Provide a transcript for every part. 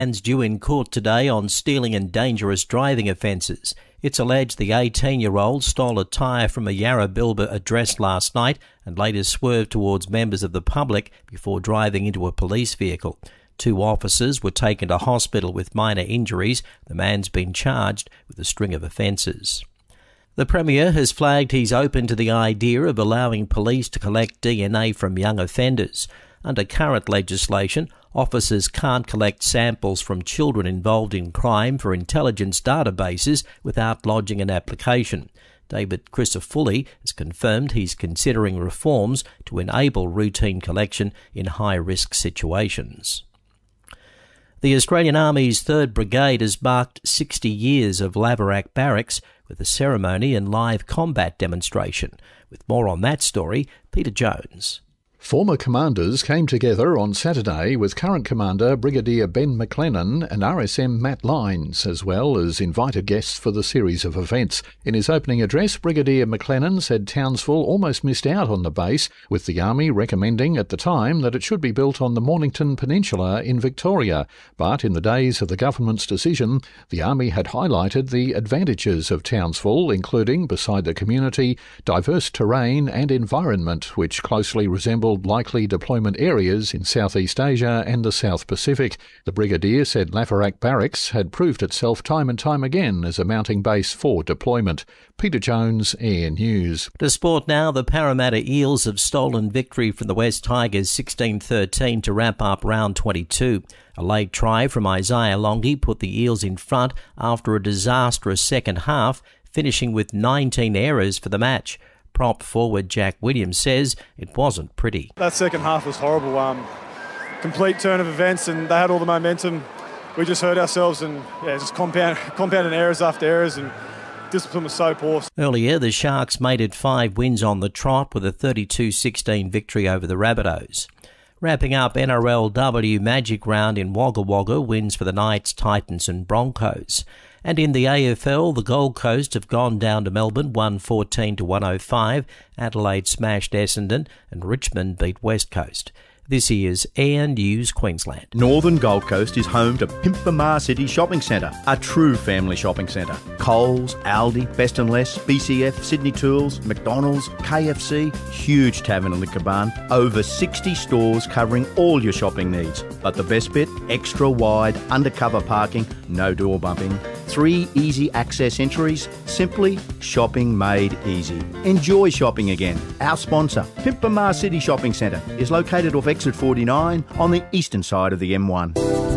Man's due in court today on stealing and dangerous driving offences. It's alleged the 18-year-old stole a tyre from a Yarrabilba address last night and later swerved towards members of the public before driving into a police vehicle. 2 officers were taken to hospital with minor injuries. The man's been charged with a string of offences. The Premier has flagged he's open to the idea of allowing police to collect DNA from young offenders. Under current legislation, officers can't collect samples from children involved in crime for intelligence databases without lodging an application. David Crisafulli has confirmed he's considering reforms to enable routine collection in high-risk situations. The Australian Army's 3rd Brigade has marked 60 years of Laverack Barracks with a ceremony and live combat demonstration. With more on that story, Peter Jones. Former commanders came together on Saturday with current commander Brigadier Ben McLennan and RSM Matt Lines, as well as invited guests for the series of events. In his opening address, Brigadier McLennan said Townsville almost missed out on the base, with the Army recommending at the time that it should be built on the Mornington Peninsula in Victoria. But in the days of the government's decision, the Army had highlighted the advantages of Townsville, including, beside the community, diverse terrain and environment, which closely resembled likely deployment areas in Southeast Asia and the South Pacific. The Brigadier said Laverack Barracks had proved itself time and time again as a mounting base for deployment. Peter Jones, Air News. To sport now, the Parramatta Eels have stolen victory from the West Tigers 16-13 to wrap up round 22. A late try from Isaiah Longi put the Eels in front after a disastrous second half, finishing with 19 errors for the match. Prop forward Jack Williams says it wasn't pretty. That second half was horrible. Complete turn of events, and they had all the momentum. We just hurt ourselves and just compounded errors after errors, and discipline was so poor. Earlier, the Sharks made it 5 wins on the trot with a 32-16 victory over the Rabbitohs. Wrapping up NRLW Magic Round in Wagga Wagga, wins for the Knights, Titans and Broncos. And in the AFL, the Gold Coast have gone down to Melbourne 114-105, Adelaide smashed Essendon and Richmond beat West Coast. This is Air News Queensland. Northern Gold Coast is home to Pimpamar City Shopping Centre, a true family shopping centre. Coles, Aldi, Best & Less, BCF, Sydney Tools, McDonald's, KFC, huge tavern and liquor barn, over 60 stores covering all your shopping needs. But the best bit, extra wide undercover parking, no door bumping, 3 easy access entries, simply shopping made easy. Enjoy shopping again. Our sponsor, Pimpamar City Shopping Centre, is located off Exit 49 on the eastern side of the M1.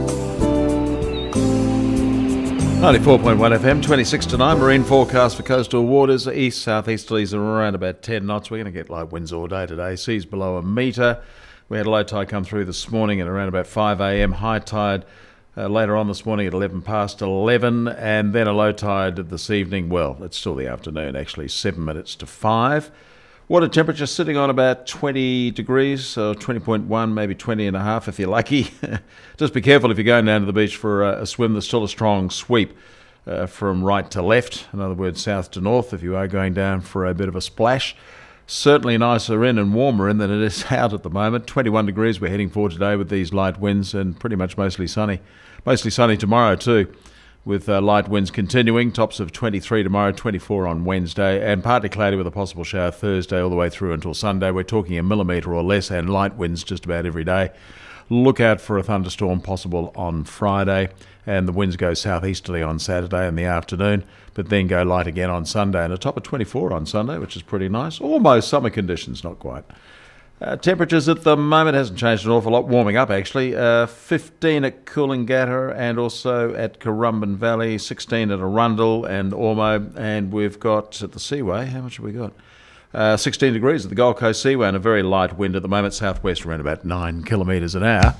94.1 FM, 26 to 9. Marine forecast for coastal waters. East-southeasterlies are around about 10 knots. We're going to get light winds all day today. Seas below a metre. We had a low tide come through this morning at around about 5 a.m. High tide later on this morning at 11 past 11. And then a low tide this evening. Well, it's still the afternoon, actually, 7 minutes to 5. Water temperature sitting on about 20 degrees, so 20.1, maybe 20 and a half if you're lucky. Just be careful if you're going down to the beach for a swim. There's still a strong sweep from right to left, in other words, south to north, if you are going down for a bit of a splash. Certainly nicer in and warmer in than it is out at the moment. 21 degrees we're heading for today with these light winds and pretty much mostly sunny. Mostly sunny tomorrow too, with light winds continuing, tops of 23 tomorrow, 24 on Wednesday, and partly cloudy with a possible shower Thursday all the way through until Sunday. We're talking 1 millimetre or less and light winds just about every day. Look out for a thunderstorm possible on Friday, and the winds go southeasterly on Saturday in the afternoon, but then go light again on Sunday, and a top of 24 on Sunday, which is pretty nice. Almost summer conditions, not quite. Temperatures at the moment hasn't changed an awful lot, warming up actually. 15 at Coolangatta and also at Currumbin Valley, 16 at Arundel and Ormo, and we've got at the Seaway, how much have we got? 16 degrees at the Gold Coast Seaway and a very light wind at the moment, southwest around about 9 kilometres an hour.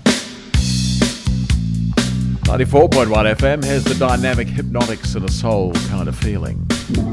94.1 FM has the dynamic hypnotics and a soul kind of feeling.